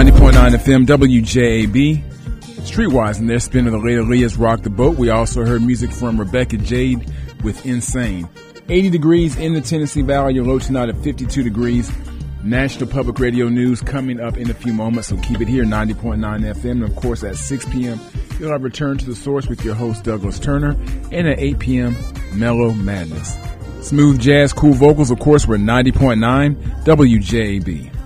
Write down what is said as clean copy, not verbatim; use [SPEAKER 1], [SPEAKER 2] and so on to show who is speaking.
[SPEAKER 1] 90.9 FM WJAB. Streetwise and their spin of the later Leah's Rock the Boat. We also heard music from Rebecca Jade with Insane. 80 degrees in the Tennessee Valley. Your low tonight at 52 degrees. National Public Radio News coming up in a few moments, so keep it here, 90.9 FM. And, of course, at 6 p.m., you'll have Return to the Source with your host, Douglas Turner. And at 8 p.m., Mellow Madness. Smooth jazz, cool vocals, of course, we're 90.9 WJAB.